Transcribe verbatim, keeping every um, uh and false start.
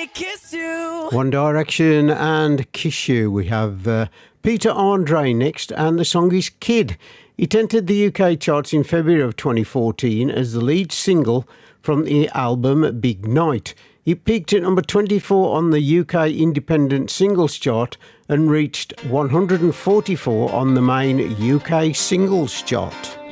Kiss You. One Direction and Kiss You. We have uh, Peter Andre next, and the song is Kid. It entered the U K charts in February of twenty fourteen as the lead single from the album Big Night. It peaked at number twenty-four on the U K Independent Singles Chart and reached one hundred forty-four on the main U K Singles Chart.